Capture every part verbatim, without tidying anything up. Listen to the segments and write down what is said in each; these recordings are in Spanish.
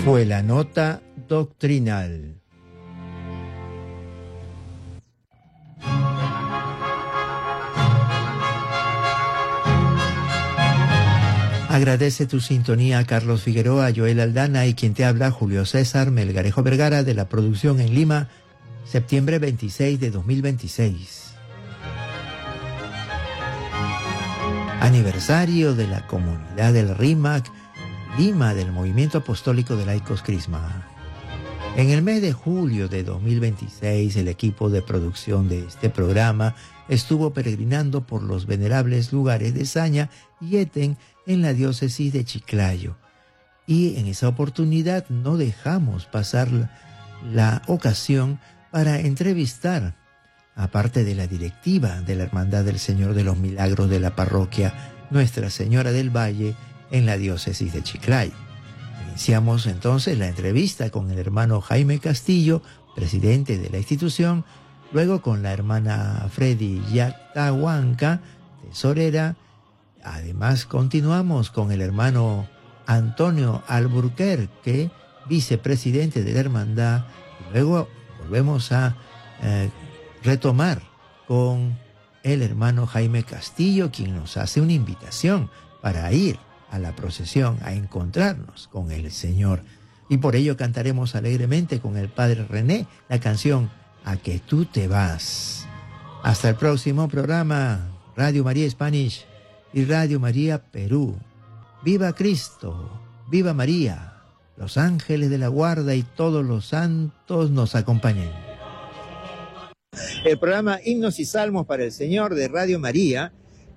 Fue la nota doctrinal. Agradece tu sintonía a Carlos Figueroa, a Joel Aldana y quien te habla, Julio César Melgarejo Vergara, de la producción en Lima, septiembre veintiséis de dos mil veintiséis. Aniversario de la comunidad del RIMAC, Lima, del Movimiento Apostólico de Laicos Crisma. En el mes de julio de dos mil veintiséis, el equipo de producción de este programa estuvo peregrinando por los venerables lugares de Saña y Eten en la diócesis de Chiclayo. Y en esa oportunidad no dejamos pasar la, la ocasión para entrevistar, aparte de la directiva de la Hermandad del Señor de los Milagros de la parroquia Nuestra Señora del Valle en la diócesis de Chiclayo. Iniciamos entonces la entrevista con el hermano Jaime Castillo, presidente de la institución, luego con la hermana Freddy Yactahuanca, tesorera. Además continuamos con el hermano Antonio Alburquerque, vicepresidente de la hermandad, y luego volvemos a eh, retomar con el hermano Jaime Castillo, quien nos hace una invitación para ir a la procesión, a encontrarnos con el Señor. Y por ello cantaremos alegremente con el Padre René la canción A que tú te vas. Hasta el próximo programa, Radio María Spanish y Radio María Perú. ¡Viva Cristo! ¡Viva María! Los ángeles de la guarda y todos los santos nos acompañen. El programa Himnos y Salmos para el Señor de Radio María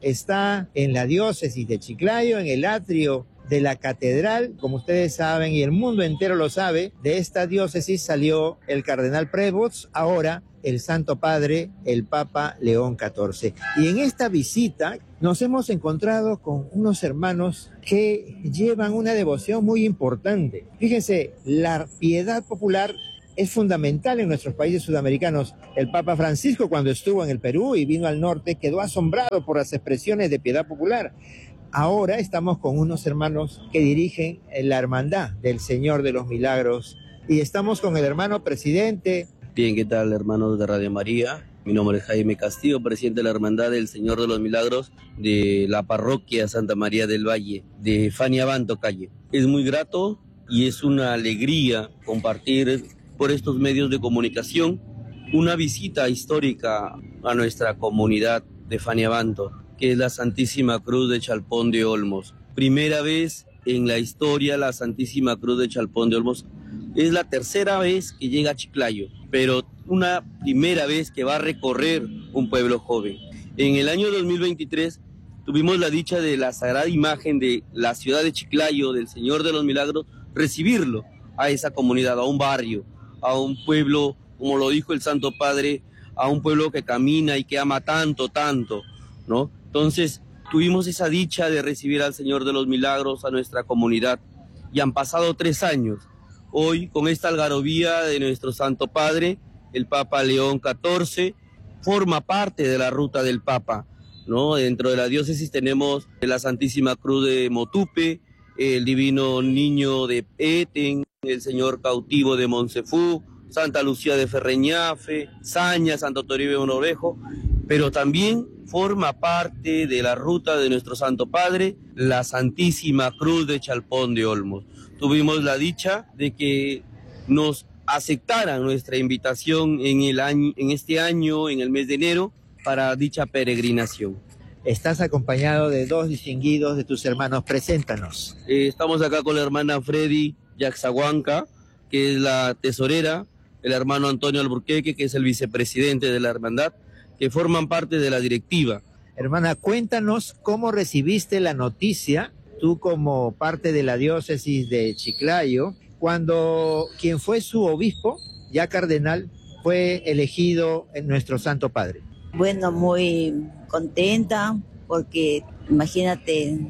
está en la diócesis de Chiclayo, en el atrio de la catedral. Como ustedes saben, y el mundo entero lo sabe, de esta diócesis salió el cardenal Prevost, ahora el Santo Padre, el Papa León catorce. Y en esta visita nos hemos encontrado con unos hermanos que llevan una devoción muy importante. Fíjense, la piedad popular es fundamental en nuestros países sudamericanos. El Papa Francisco, cuando estuvo en el Perú y vino al norte, quedó asombrado por las expresiones de piedad popular. Ahora estamos con unos hermanos que dirigen la Hermandad del Señor de los Milagros. Y estamos con el hermano presidente. Bien, ¿qué tal, hermanos de Radio María? Mi nombre es Jaime Castillo, presidente de la Hermandad del Señor de los Milagros de la parroquia Santa María del Valle, de Faniabanto Calle. Es muy grato y es una alegría compartir por estos medios de comunicación una visita histórica a nuestra comunidad de Faniabanto, que es la Santísima Cruz de Chalpón de Olmos. Primera vez en la historia la Santísima Cruz de Chalpón de Olmos. Es la tercera vez que llega a Chiclayo, pero una primera vez que va a recorrer un pueblo joven. En el año dos mil veintitrés tuvimos la dicha de la sagrada imagen de la ciudad de Chiclayo, del Señor de los Milagros, recibirlo a esa comunidad, a un barrio, a un pueblo, como lo dijo el Santo Padre, a un pueblo que camina y que ama tanto, tanto, ¿no? Entonces, tuvimos esa dicha de recibir al Señor de los Milagros a nuestra comunidad, y han pasado tres años. Hoy, con esta algarabía de nuestro Santo Padre, el Papa León catorce, forma parte de la ruta del Papa, ¿no? Dentro de la diócesis tenemos la Santísima Cruz de Motupe, el Divino Niño de Eten, el Señor Cautivo de Monsefú, Santa Lucía de Ferreñafe, Saña, Santo Toribio de Monovejo, pero también forma parte de la ruta de nuestro Santo Padre, la Santísima Cruz de Chalpón de Olmos. Tuvimos la dicha de que nos aceptaran nuestra invitación en, el año, en este año, en el mes de enero, para dicha peregrinación. Estás acompañado de dos distinguidos de tus hermanos. Preséntanos. Eh, estamos acá con la hermana Freddy Yactahuanca, que es la tesorera, el hermano Antonio Alburquerque, que es el vicepresidente de la hermandad, que forman parte de la directiva. Hermana, cuéntanos cómo recibiste la noticia, tú como parte de la diócesis de Chiclayo, cuando quien fue su obispo, ya cardenal, fue elegido en nuestro Santo Padre. Bueno, muy contenta porque imagínate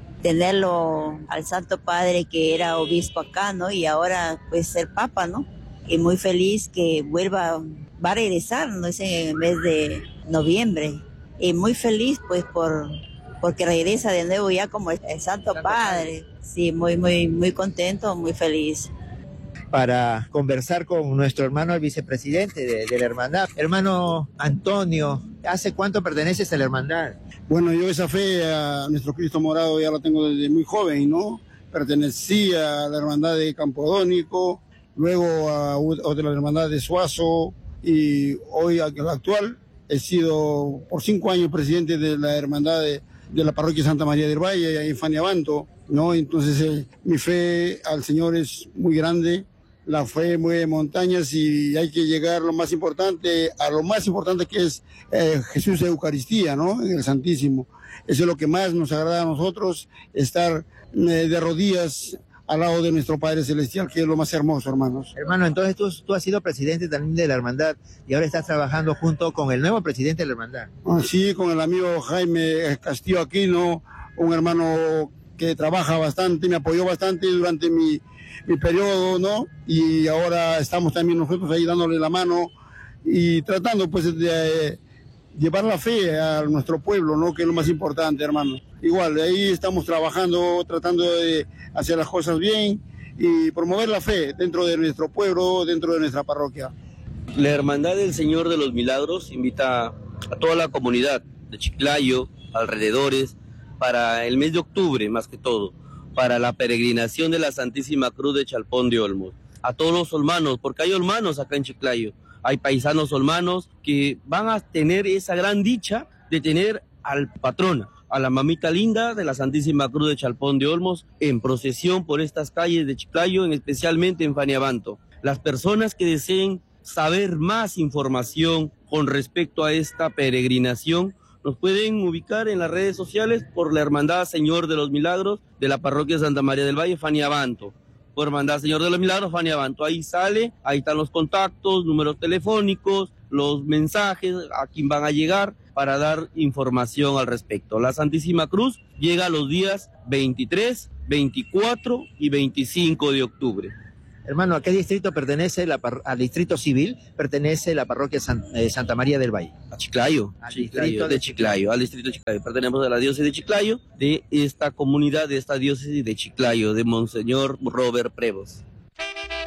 tenerlo al Santo Padre que era obispo acá, ¿no? Y ahora pues ser papa, ¿no? Y muy feliz que vuelva, va a regresar, ¿no? Es en el mes de noviembre. Y muy feliz pues por porque regresa de nuevo ya como el Santo Padre. Sí, muy, muy, muy contento, muy feliz. para conversar con nuestro hermano, el vicepresidente de, de la hermandad. Hermano Antonio, ¿hace cuánto perteneces a la hermandad? Bueno, yo esa fe a nuestro Cristo morado ya la tengo desde muy joven, ¿no? Pertenecí a la hermandad de Campodónico, luego a otra hermandad de Suazo, y hoy, la actual, he sido por cinco años presidente de la hermandad de, de la parroquia Santa María del Valle, ahí en Faniabanto, ¿no? Entonces eh, mi fe al Señor es muy grande, la fe mueve montañas y hay que llegar lo más importante, a lo más importante que es eh, Jesús de Eucaristía, ¿no? En el Santísimo. Eso es lo que más nos agrada a nosotros, estar eh, de rodillas al lado de nuestro Padre Celestial, que es lo más hermoso, hermanos. Hermano, entonces tú, tú has sido presidente también de la hermandad y ahora estás trabajando junto con el nuevo presidente de la hermandad. Sí, con el amigo Jaime Castillo Aquino, un hermano que trabaja bastante, me apoyó bastante durante mi, mi periodo, ¿no? Y ahora estamos también nosotros ahí dándole la mano y tratando pues de eh, llevar la fe a nuestro pueblo, ¿no? Que es lo más importante, hermano. Igual, ahí estamos trabajando, tratando de hacer las cosas bien y promover la fe dentro de nuestro pueblo, dentro de nuestra parroquia. La Hermandad del Señor de los Milagros invita a toda la comunidad de Chiclayo, alrededores, para el mes de octubre, más que todo, para la peregrinación de la Santísima Cruz de Chalpón de Olmos. A todos los olmanos, porque hay olmanos acá en Chiclayo, hay paisanos olmanos que van a tener esa gran dicha de tener al patrona, a la mamita linda de la Santísima Cruz de Chalpón de Olmos, en procesión por estas calles de Chiclayo, en, especialmente en Faniabanto. Las personas que deseen saber más información con respecto a esta peregrinación, nos pueden ubicar en las redes sociales por la Hermandad Señor de los Milagros de la Parroquia Santa María del Valle, Faniabanto. Por Hermandad Señor de los Milagros, Faniabanto. Ahí sale, ahí están los contactos, números telefónicos, los mensajes a quien van a llegar para dar información al respecto. La Santísima Cruz llega los días veintitrés, veinticuatro y veinticinco de octubre. Hermano, ¿a qué distrito pertenece? La par- ¿Al distrito civil pertenece la parroquia San- eh, Santa María del Valle? A Chiclayo, Al Chiclayo, distrito de de Chiclayo, al distrito de Chiclayo. Pertenecemos a la diócesis de Chiclayo, de esta comunidad, de esta diócesis de Chiclayo, de Monseñor Robert Prevos.